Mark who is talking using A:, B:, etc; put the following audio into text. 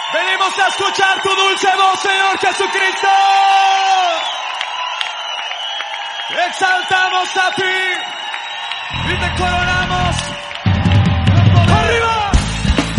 A: Venimos a escuchar tu dulce voz, Señor Jesucristo. Exaltamos a ti y te coronamos